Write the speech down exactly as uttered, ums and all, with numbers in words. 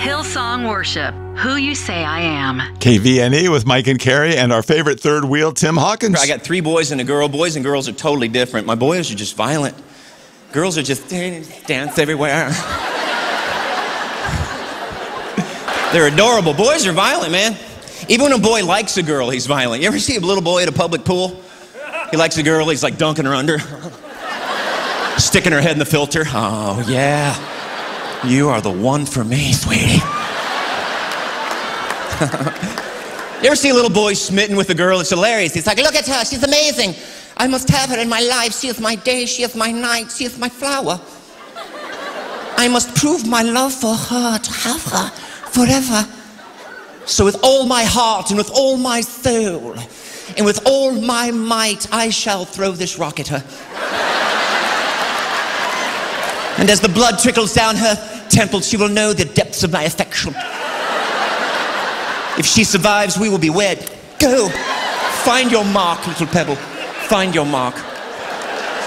Hillsong Worship, Who You Say I Am. K V N E with Mike and Carrie and our favorite third wheel, Tim Hawkins. I got three boys and a girl. Boys and girls are totally different. My boys are just violent. Girls are just dance everywhere. They're adorable. Boys are violent, man. Even when a boy likes a girl, he's violent. You ever see a little boy at a public pool? He likes a girl, he's like dunking her under. Sticking her head in the filter. Oh, yeah. You are the one for me, sweetie. You ever see a little boy smitten with a girl? It's hilarious. He's like, look at her, she's amazing. I must have her in my life. She is my day, she is my night, she is my flower. I must prove my love for her, to have her forever. So with all my heart and with all my soul and with all my might, I shall throw this rock at her. And as the blood trickles down her temples, she will know the depths of my affection. If she survives, we will be wed. Go, find your mark, little pebble. Find your mark.